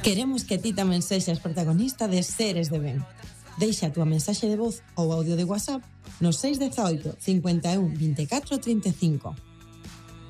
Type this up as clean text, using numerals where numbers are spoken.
Queremos que ti tamén sexas protagonista de Seres de Ben. Deixa a túa mensaxe de voz ou audio de WhatsApp no 618 51 24 35.